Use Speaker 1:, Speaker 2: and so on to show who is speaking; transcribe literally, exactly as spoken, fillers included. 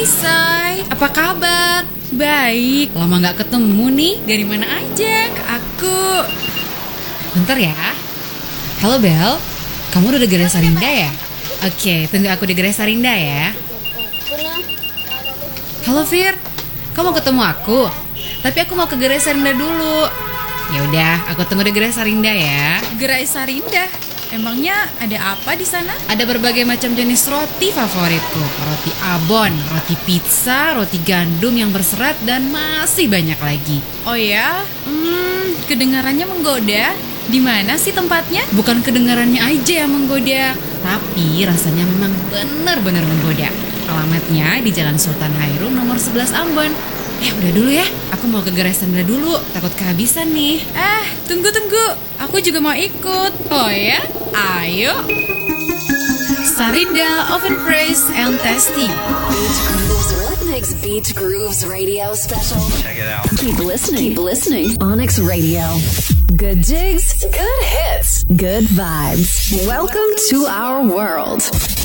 Speaker 1: Say, apa kabar? Baik, lama gak ketemu nih. Dari mana aja? Ke aku. Bentar ya. Halo Bel, kamu udah di Gerai Sarinda ya? Oke, tunggu aku di Gerai Sarinda ya. Halo Fir, kamu mau ketemu aku? Tapi aku mau ke Gerai Sarinda dulu. Ya udah, aku tunggu di Gerai Sarinda ya.
Speaker 2: Gerai Sarinda? Emangnya ada apa di sana?
Speaker 1: Ada berbagai macam jenis roti favoritku. Roti abon, roti pizza, roti gandum yang berserat, dan masih banyak lagi.
Speaker 2: Oh ya? Hmm, kedengarannya menggoda. Di mana sih tempatnya?
Speaker 1: Bukan kedengarannya aja yang menggoda, tapi rasanya memang benar-benar menggoda. Alamatnya di Jalan Sultan Hairum nomor sebelas Ambon. Eh udah dulu ya, aku mau ke Gerai Sarinda dulu, takut kehabisan nih.
Speaker 2: Eh tunggu-tunggu, aku juga mau ikut.
Speaker 1: Oh ya? Ayo. Sarinda Oven Fresh and Tasty.
Speaker 3: Beach Grooves, Rhythmix Beach Grooves Radio Special.
Speaker 4: Check it out.
Speaker 3: Keep listening, keep listening. Onyx Radio. Good jigs, good hits, good vibes. Welcome to our world.